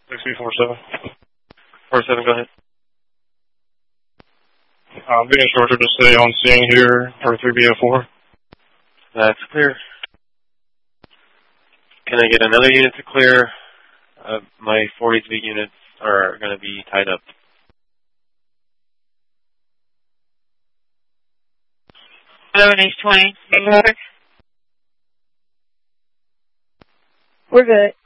6B47. 47, go ahead. Being instructed to stay on scene here, or 3BO4. That's clear. Can I get another unit to clear? My 43 units are going to be tied up. 11H20. We're good.